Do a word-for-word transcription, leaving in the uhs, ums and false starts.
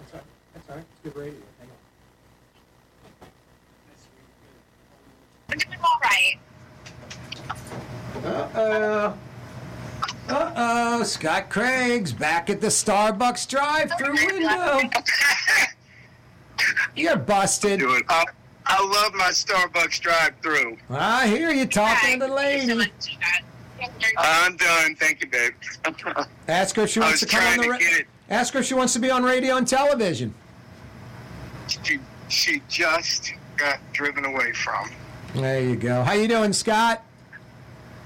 That's all right. That's all right. It's good radio. Hang on. We're doing all right. Uh-oh. Uh-oh. Scott Craig's back at the Starbucks drive-through window. You're busted. Doing, I, I love my Starbucks drive-through. I hear you talking to the lady. I'm done. Thank you, babe. Ask her if she I wants was to come on trying the to ra- get it. Ask her if she wants to be on radio and television. She, she just got driven away from. There you go. How you doing, Scott?